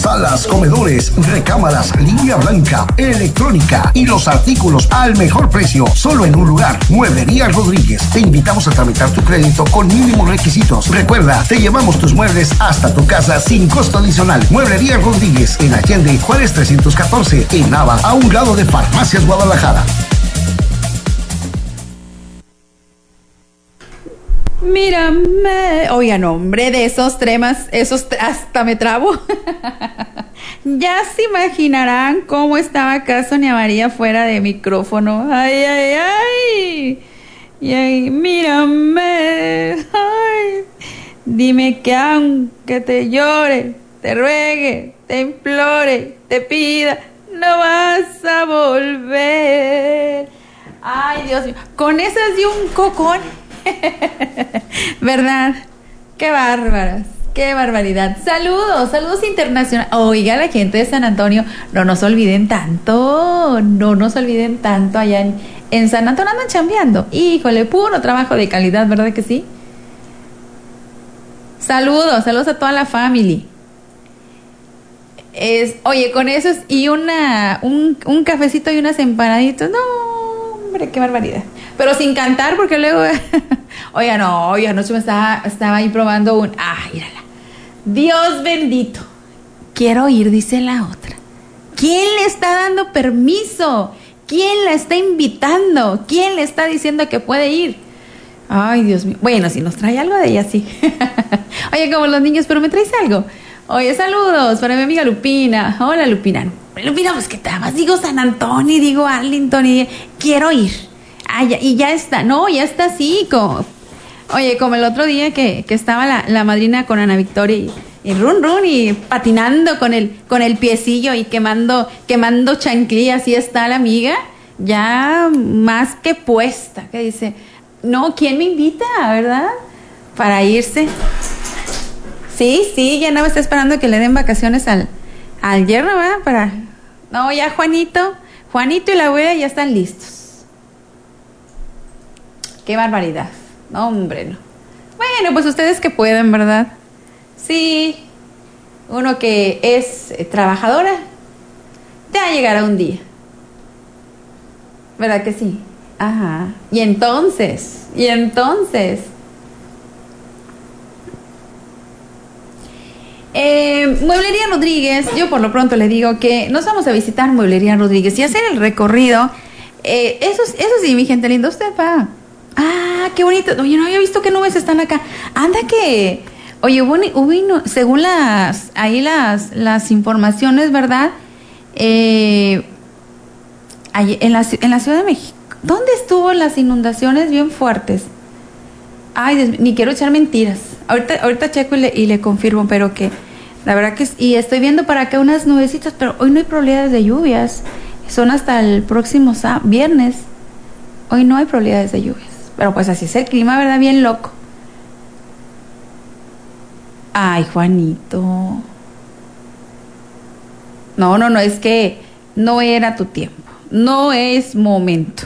salas, comedores, recámaras, línea blanca, electrónica y los artículos al mejor precio, solo en un lugar. Mueblería Rodríguez. Te invitamos a tramitar tu crédito con mínimos requisitos. Recuerda, te llevamos tus muebles hasta tu casa sin costo adicional. Mueblería Rodríguez, en Allende, Juárez 314, en Nava, a un lado de Farmacias Guadalajara. Mírame. Oigan, hombre, de esos tremas, hasta me trabo. Ya se imaginarán cómo estaba acá Sonia María fuera de micrófono. Ay, ay, ay. Y ay, mírame. Ay. Dime que aunque te llore, te ruegue, te implore, te pida, no vas a volver. Ay, Dios mío. Con esas de un cocón. ¿Verdad? Qué bárbaras, qué barbaridad. Saludos internacionales. Oiga, la gente de San Antonio, no nos olviden tanto allá en San Antonio andan chambeando. Híjole, puro trabajo de calidad, ¿verdad que sí? Saludos a toda la family. Oye, con eso y un cafecito y unas empanaditas. No, hombre, qué barbaridad. Pero sin cantar, porque luego... Oiga, anoche me estaba ahí probando mírala. Dios bendito. Quiero ir, dice la otra. ¿Quién le está dando permiso? ¿Quién la está invitando? ¿Quién le está diciendo que puede ir? Ay, Dios mío. Bueno, si nos trae algo de ella, sí. Oye, como los niños, pero me traes algo. Oye, saludos para mi amiga Lupina. Hola, Lupina. Lupina, pues que nada más digo San Antonio, digo Arlington y quiero ir. Y ya está, ya está así. Oye, como el otro día que estaba la madrina con Ana Victoria y run y patinando con el piecillo y quemando chanclillas, y está la amiga ya más que puesta, que dice, no, ¿quién me invita, verdad? Para irse. Sí, ya no me está esperando que le den vacaciones al yerno, ¿verdad? No, ya Juanito y la abuela ya están listos. Qué barbaridad. No, hombre, no. Bueno, pues ustedes que pueden, ¿verdad? Sí. Uno que es trabajadora, ya llegará un día. ¿Verdad que sí? Ajá. Y entonces. Mueblería Rodríguez, yo por lo pronto le digo que nos vamos a visitar Mueblería Rodríguez y hacer el recorrido. Eso sí, mi gente linda, usted va. Ah, qué bonito. Oye, no había visto qué nubes están acá. Anda que... Oye, según las informaciones, ¿verdad? En la Ciudad de México. ¿Dónde estuvo las inundaciones bien fuertes? Ay, Dios mío, ni quiero echar mentiras. Ahorita checo y le confirmo, pero que... La verdad que... Y estoy viendo para acá unas nubecitas, pero hoy no hay probabilidades de lluvias. Son hasta el próximo viernes. Hoy no hay probabilidades de lluvias. Pero pues así es el clima, ¿verdad? Bien loco. Ay, Juanito. No, es que no era tu tiempo. No es momento.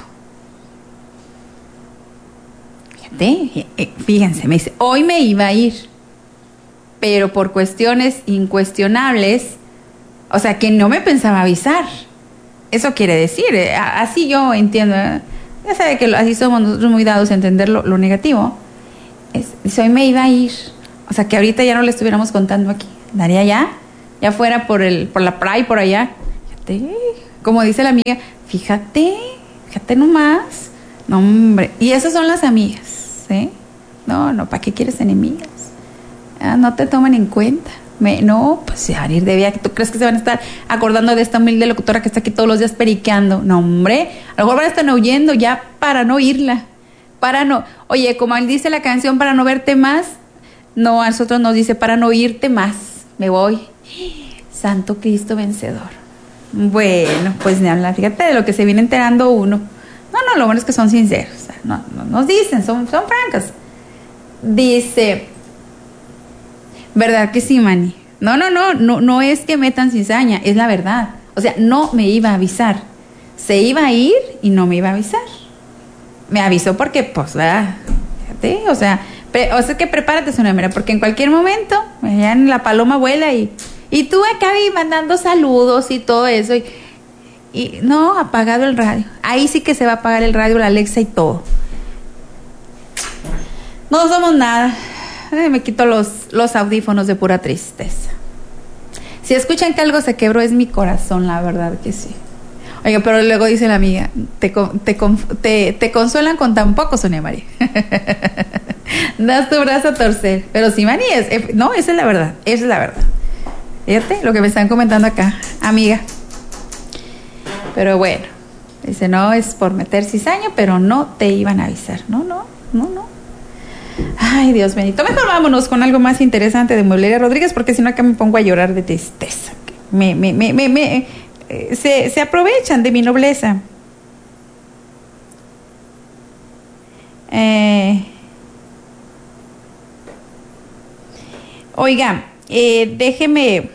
Fíjense, me dice, hoy me iba a ir, pero por cuestiones incuestionables, o sea, que no me pensaba avisar. Eso quiere decir, así yo entiendo, ya sabe que así somos nosotros muy dados a entender lo negativo. Dice, hoy me iba a ir, o sea, que ahorita ya no le estuviéramos contando aquí, daría ya fuera por la playa, por allá. Fíjate, como dice la amiga, fíjate nomás. No, hombre, y esas son las amigas, ¿eh? No, ¿para qué quieres enemigas? No te toman en cuenta. No, pues se van a ir de viaje. ¿Tú crees que se van a estar acordando de esta humilde locutora que está aquí todos los días periqueando? No, hombre, a lo mejor van a estar huyendo ya para no oírla. Oye, como él dice la canción, para no verte más. No, a nosotros nos dice, para no oírte más. Me voy. Santo Cristo vencedor. Bueno, pues ni hablar. Fíjate de lo que se viene enterando uno. No, lo bueno es que son sinceros. O sea, no nos dicen, son francas. Dice, ¿verdad que sí, Manny? No es que metan cizaña, es la verdad. O sea, no me iba a avisar. Se iba a ir y no me iba a avisar. Me avisó porque, pues, fíjate, o sea que prepárate, Sonia, mira, porque en cualquier momento, ya la paloma vuela y Y tú acá mandando saludos y todo eso. Y no, apagado el radio. Ahí sí que se va a apagar el radio, la Alexa y todo. No somos nada. Me quito los audífonos de pura tristeza. Si escuchan que algo se quebró, es mi corazón, la verdad que sí. Oiga, pero luego dice la amiga, te consuelan con tan poco, Sonia María. Das tu brazo a torcer. Pero sí, Mani, no, esa es la verdad. Esa es la verdad. Fíjate lo que me están comentando acá, amiga. Pero bueno, dice, no es por meter cizaña, pero no te iban a avisar. No. Ay, Dios bendito. Mejor vámonos con algo más interesante de Mueblería Rodríguez, porque si no acá me pongo a llorar de tristeza. Se aprovechan de mi nobleza. Oiga, déjeme.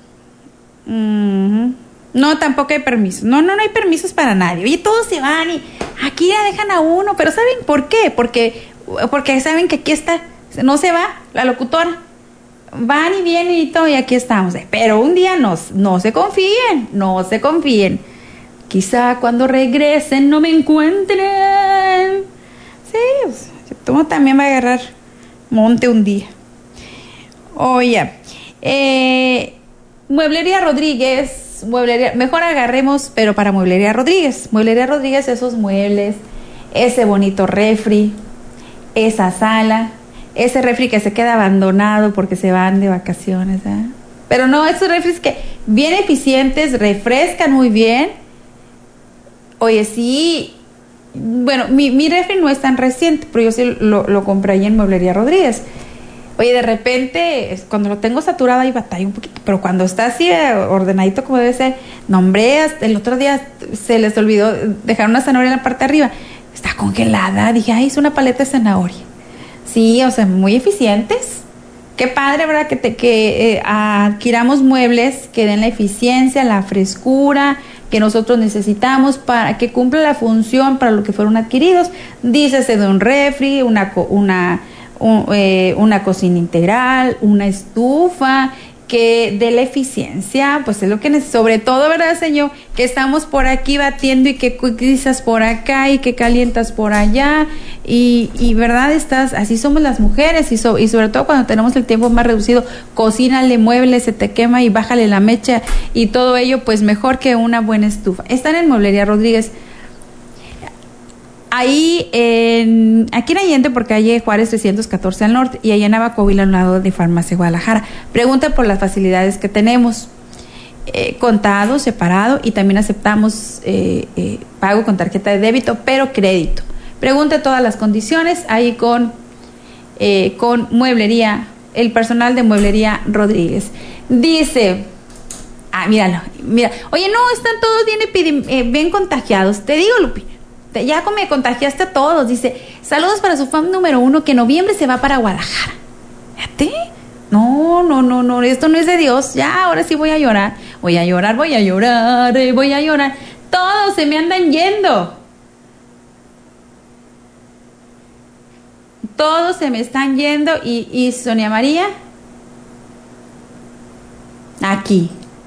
No, tampoco hay permisos. No hay permisos para nadie. Oye, todos se van y aquí ya dejan a uno. Pero ¿saben por qué? Porque saben que aquí está. No se va la locutora. Van y vienen y todo, y aquí estamos. Pero un día no se confíen. Quizá cuando regresen no me encuentren. Sí, pues, tú también va a agarrar monte un día. Oye, Mueblería Rodríguez, mejor agarremos, pero para Mueblería Rodríguez, esos muebles, ese bonito refri, esa sala, ese refri que se queda abandonado porque se van de vacaciones, ¿eh? Pero no, esos refris que bien eficientes, refrescan muy bien. Oye, sí, bueno, mi refri no es tan reciente, pero yo sí lo compré ahí en Mueblería Rodríguez. Oye, de repente, cuando lo tengo saturado ahí batalla un poquito, pero cuando está así ordenadito como debe ser, no hombre, hasta el otro día se les olvidó dejar una zanahoria en la parte de arriba, está congelada, dije, ay, es una paleta de zanahoria. Sí, o sea, muy eficientes. Qué padre, ¿verdad? Que adquiramos muebles que den la eficiencia, la frescura que nosotros necesitamos para que cumpla la función para lo que fueron adquiridos. Dícese de un refri, una cocina integral, una estufa, que dé la eficiencia, pues es lo que sobre todo, ¿verdad, señor? Que estamos por aquí batiendo y que guisas por acá y que calientas por allá y ¿verdad? Así somos las mujeres y sobre todo cuando tenemos el tiempo más reducido, cocínale, mueble, se te quema y bájale la mecha y todo ello, pues mejor que una buena estufa. Están en Mueblería Rodríguez. Ahí, aquí en Allende, por calle Juárez 314 al norte, y allá en Abacovila, al lado de Farmacia Guadalajara. Pregunta por las facilidades que tenemos. Contado, separado, y también aceptamos pago con tarjeta de débito, pero crédito. Pregunte todas las condiciones ahí con Mueblería, el personal de Mueblería Rodríguez. Dice, mira, oye, no, están todos bien contagiados. Te digo, Lupi, ya me contagiaste a todos. Dice, saludos para su fan número 1 que en noviembre se va para Guadalajara. Fíjate. No, esto no es de Dios. Ya, ahora sí voy a llorar. Voy a llorar. Todos se me andan yendo. Todos se me están yendo. Y Sonia María, aquí.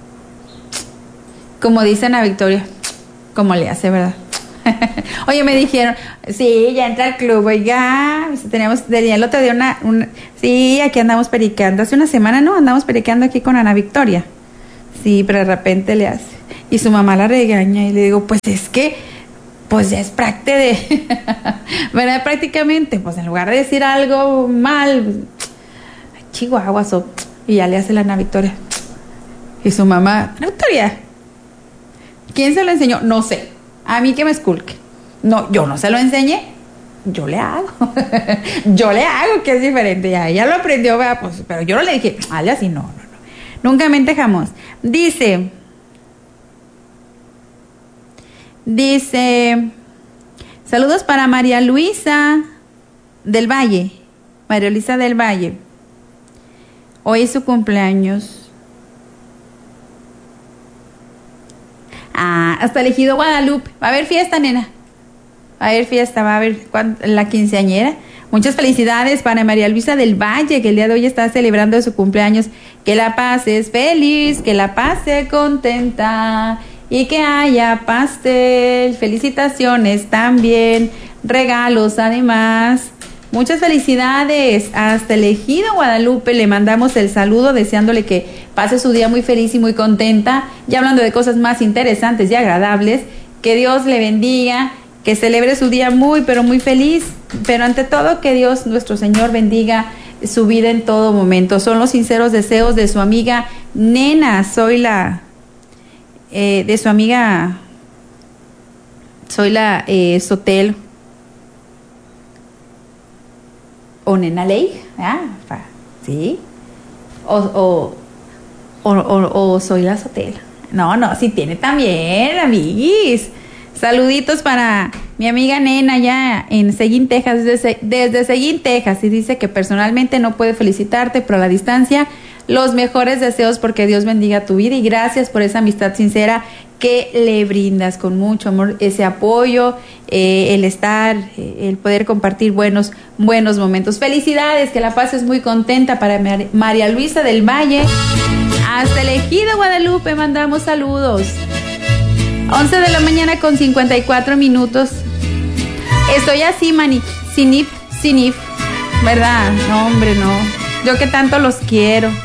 Como dice Ana Victoria, como le hace, ¿verdad? Oye, me dijeron, sí, ya entra al club, oiga, tenía el otro día sí, aquí andamos periqueando, hace una semana, ¿no? Andamos periqueando aquí con Ana Victoria, sí, pero de repente le hace, y su mamá la regaña, y le digo, pues es que, pues ya es ¿verdad? Prácticamente, pues en lugar de decir algo mal, chihuahuas, y ya le hace la Ana Victoria, y su mamá, Ana Victoria, ¿quién se lo enseñó? No sé. A mí que me esculque. No, yo no se lo enseñé. Yo le hago. Que es diferente. Ya ella lo aprendió, ¿verdad? Pues, pero yo no le dije, hazle así, no. Nunca mente jamás. Dice, saludos para María Luisa del Valle. María Luisa del Valle. Hoy es su cumpleaños. Hasta el Ejido Guadalupe. Va a haber fiesta, nena. Va a haber fiesta, va a haber la quinceañera. Muchas felicidades para María Luisa del Valle, que el día de hoy está celebrando su cumpleaños. Que la pases feliz, que la pase contenta y que haya pastel. Felicitaciones también, regalos además. Muchas felicidades. Hasta el Ejido Guadalupe le mandamos el saludo deseándole que pase su día muy feliz y muy contenta. Y hablando de cosas más interesantes y agradables, que Dios le bendiga, que celebre su día muy, pero muy feliz. Pero ante todo, que Dios, nuestro Señor, bendiga su vida en todo momento. Son los sinceros deseos de su amiga Nena Zoila, de su amiga Zoila Sotelo. O Nena Ley, ¿sí? O Zoila Sotelo. No, sí tiene también, amiguis. Saluditos para mi amiga Nena ya en Seguín, Texas, desde Seguín, Texas, y dice que personalmente no puede felicitarte, pero a la distancia los mejores deseos porque Dios bendiga tu vida y gracias por esa amistad sincera que le brindas con mucho amor, ese apoyo, el estar, el poder compartir buenos momentos. Felicidades, que la pases muy contenta para María Luisa del Valle. Hasta el Ejido Guadalupe mandamos saludos. 11 de la mañana con 54 minutos. Estoy así, sinif, ¿verdad? No, hombre, no. Yo que tanto los quiero.